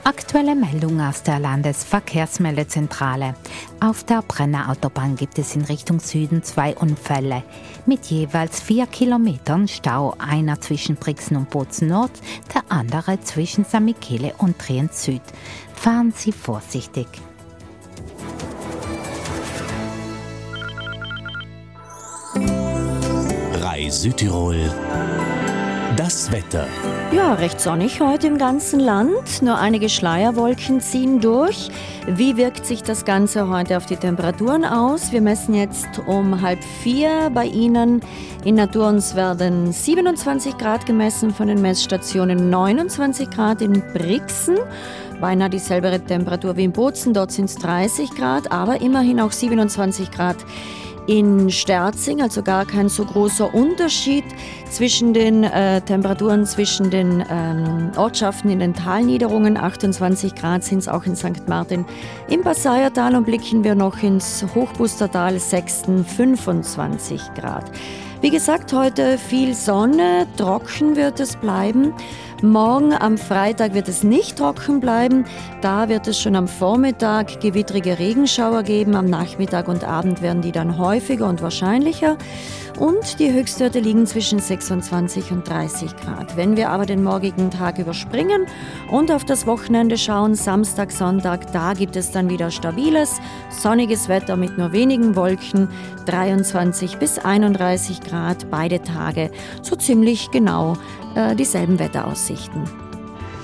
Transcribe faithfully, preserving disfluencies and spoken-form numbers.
Aktuelle Meldung aus der Landesverkehrsmeldezentrale. Auf der Brenner Autobahn gibt es in Richtung Süden zwei Unfälle mit jeweils vier Kilometern Stau. Einer zwischen Brixen und Bozen Nord, der andere zwischen San Michele und Triens Süd. Fahren Sie vorsichtig. Rai Südtirol. Das Wetter. Ja, recht sonnig heute im ganzen Land. Nur einige Schleierwolken ziehen durch. Wie wirkt sich das Ganze heute auf die Temperaturen aus? Wir messen jetzt um halb vier bei Ihnen. In Naturns werden siebenundzwanzig Grad gemessen, von den Messstationen neunundzwanzig Grad in Brixen. Beinahe dieselbe Temperatur wie in Bozen, dort sind es dreißig Grad, aber immerhin auch siebenundzwanzig Grad in Sterzing, also gar kein so großer Unterschied zwischen den äh, Temperaturen zwischen den ähm, Ortschaften in den Talniederungen. achtundzwanzig Grad sind es auch in Sankt Martin im Passaiertal, und blicken wir noch ins Hochbustertal, Sexten, fünfundzwanzig Grad. Wie gesagt, heute viel Sonne, trocken wird es bleiben. Morgen am Freitag wird es nicht trocken bleiben. Da wird es schon am Vormittag gewittrige Regenschauer geben. Am Nachmittag und Abend werden die dann häufiger und wahrscheinlicher. Und die Höchstwerte liegen zwischen sechsundzwanzig und dreißig Grad. Wenn wir aber den morgigen Tag überspringen und auf das Wochenende schauen, Samstag, Sonntag, da gibt es dann wieder stabiles, sonniges Wetter mit nur wenigen Wolken, dreiundzwanzig bis einunddreißig Grad, beide Tage, so ziemlich genau äh, dieselben Wetteraussichten.